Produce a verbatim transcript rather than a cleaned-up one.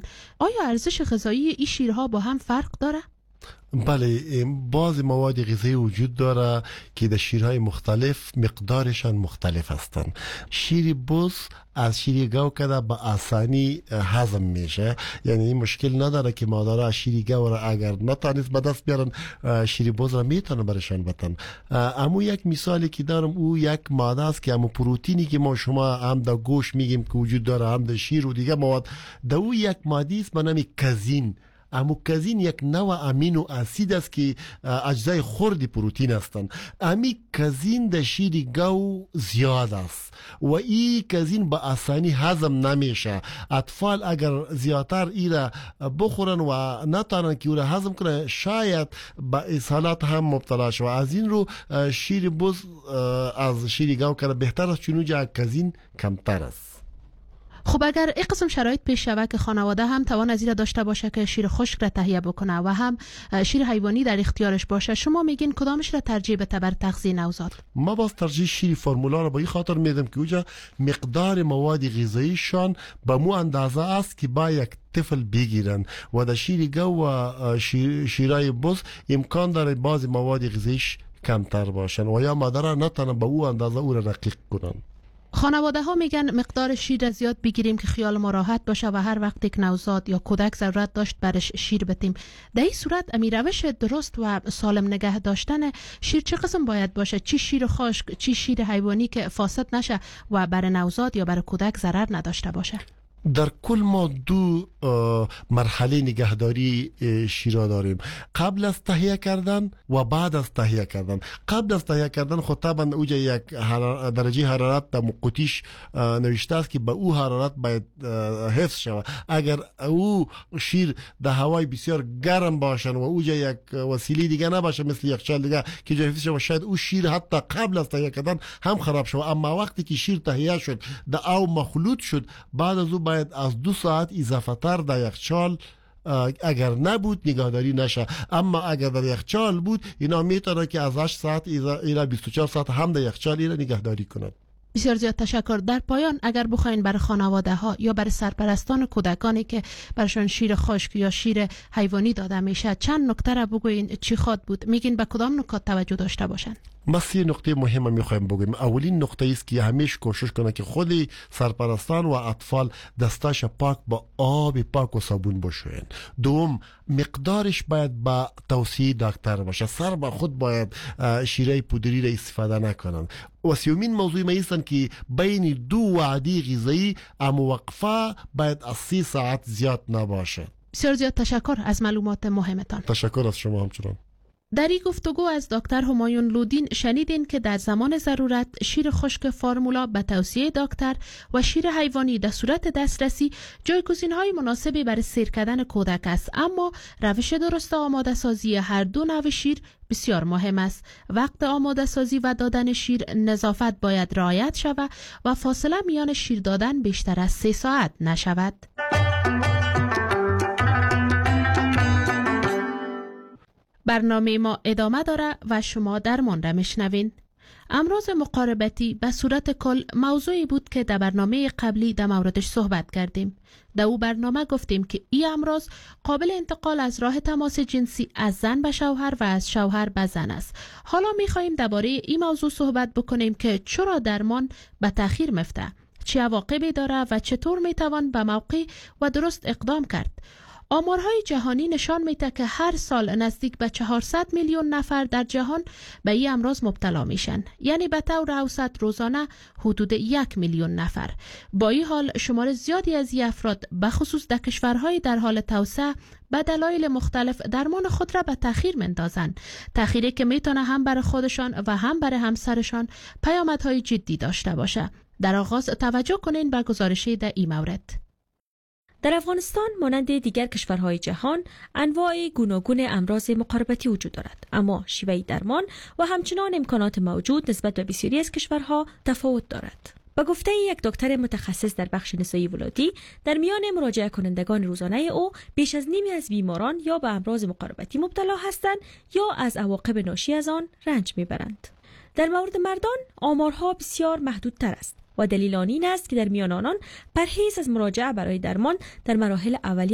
آیا ارزش غذایی این شیرها با هم فرق داره؟ بله، بعضی مواد غذایی وجود داره که در شیرهای مختلف مقدارشان مختلف هستند. شیر بز از شیر گاو کده به آسانی هضم میشه، یعنی این مشکل نداره که مادرها شیر گاو را اگر نتانست به دست بیارن شیر بز را میتونه برشان بتن. امو یک مثالی که دارم او یک ماده است که امو پروتئینی که ما شما هم در گوشت میگیم که وجود داره، هم در شیر و دیگه مواد، در او یک ماده است به نام کازین. امو کازین یک نوع امینو اسید است که اجزای خرد پروتئین هستند. امی کازین در شیر گاو زیاد است و این کازین به آسانی هضم نمیشه. اطفال اگر زیادتر ایره بخورن و نتانن که او را هضم کنه، شاید به اسهالات هم مبتلا شود. از این رو شیر بز از شیر گاو کنه بهتر است، چون اونجا کازین کمتر است. خب اگر این قسم شرایط پیش شود که خانواده هم توان از این را داشته باشه که شیر خشک را تهیه بکنه و هم شیر حیوانی در اختیارش باشه، شما میگین کدامش را ترجیح بده بر تغذیه نوزاد؟ ما باز ترجیح شیر فرمولا را به این خاطر میدم که اوجا مقدار مواد غذاییشان به مو اندازه است که با یک طفل بگیرن و در شیر گاو و شیر شیرای بز امکان داره بعضی مواد غذاییش کمتر باشن و یا مادر نتونه به او اندازه او را رقیق کنن. خانواده ها میگن مقدار شیر زیاد بگیریم که خیال ما راحت باشه و هر وقت یک نوزاد یا کودک ضرورت داشت برش شیر بتیم. در این صورت امی روش درست و سالم نگه داشتن شیر چه قسم باید باشه؟ چی شیر خشک، چی شیر حیوانی که فاسد نشه و برای نوزاد یا برای کودک ضرر نداشته باشه؟ در کل ما دو مرحله نگهداری شیرا داریم، قبل از تهیه کردن و بعد از تهیه کردن. قبل از تهیه کردن خود طبعا اوجا یک درجه حرارت در مقوتیش نوشته است که به او حرارت باید حفظ شود. اگر او شیر در هوای بسیار گرم باشن و اوجا یک وسیله دیگه نباشه مثل یخچال دیگه که جا حفظ شود، شاید او شیر حتی قبل از تهیه کردن هم خراب شود. اما وقتی که شیر تهیه شد در او مخلوط شد، بعد از او باید از دو ساعت اضافه تر در یخچال اگر نبود نگهداری نشه. اما اگر در یخچال بود اینا میتونه که از هشت ساعت الى بیست و چهار ساعت هم در یخچال اینا نگهداری کنند. بسیار زیاد تشکر. در پایان اگر بخواین برای خانواده ها یا برای سرپرستان کودکانی که برشان شیر خشک یا شیر حیوانی داده میشه چند نکته را بگوین چی خواد بود؟ میگین به کدام نکات توجه داشته باشن؟ ما سه نقطه مهم میخوایم بگیم. اولین نقطه است که همیشه کوشش کنه که خود سرپرستان و اطفال دستاش پاک با آب پاک و صابون بشوین. دوم، مقدارش باید با توصیه دکتر باشه. سر با خود باید شیره پودری را استفاده نکنن. و سیومین موضوع ما ایستن که بین دو وعده غذایی وقفه باید از سی ساعت زیاد نباشه. بسیار زیاد تشکر از معلومات مهمتان. تشکر از شما همچنان. در این گفتگو از دکتر همایون لودین شنیدین که در زمان ضرورت شیر خشک فرمولا به توصیه دکتر و شیر حیوانی در صورت دسترسی جایگزین‌های مناسبی برای سیر کردن کودک است، اما روش درست آماده سازی هر دو نوع شیر بسیار مهم است. وقت آماده سازی و دادن شیر نظافت باید رعایت شود و فاصله میان شیر دادن بیشتر از سه ساعت نشود. برنامه ما ادامه داره و شما درمان را میشنوین. امراض مقاربتی به صورت کل موضوعی بود که در برنامه قبلی در موردش صحبت کردیم. در او برنامه گفتیم که این امراض قابل انتقال از راه تماس جنسی از زن به شوهر و از شوهر به زن است. حالا میخواییم درباره این موضوع صحبت بکنیم که چرا درمان به تأخیر میفته، چه عواقبی داره و چطور میتوان به موقع و درست اقدام کرد. آمارهای جهانی نشان میده که هر سال نزدیک به چهارصد میلیون نفر در جهان به این امراض مبتلا میشن، یعنی به طور اوسط روزانه حدود یک میلیون نفر. با این حال شمار زیادی از این افراد به خصوص در کشورهای در حال توسعه به دلایل مختلف درمان خود را به تأخیر میندازن، تأخیری که میتونه هم برای خودشان و هم برای همسرشان پیامدهای جدی داشته باشه. در آغاز توجه کنین به گزارشی در این مورد. در افغانستان مانند دیگر کشورهای جهان انواع گوناگون امراض مقاربتی وجود دارد، اما شیوه درمان و همچنان امکانات موجود نسبت به بسیاری از کشورها تفاوت دارد. با گفته یک دکتر متخصص در بخش نسایی ولادی، در میان مراجعه کنندگان روزانه او بیش از نیمی از بیماران یا به امراض مقاربتی مبتلا هستند یا از عواقب ناشی از آن رنج میبرند. در مورد مردان آمارها بسیار محدودتر است و دلیل آن این است که در میان آنان پرهیز از مراجعه برای درمان در مراحل اولیه